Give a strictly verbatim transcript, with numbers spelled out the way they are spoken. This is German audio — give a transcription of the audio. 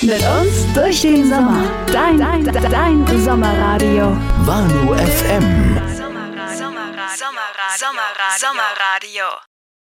Mit uns durch den Sommer. Dein, dein, dein Sommerradio. Warnow F M. Sommerradio. Sommerradio. Sommerradio.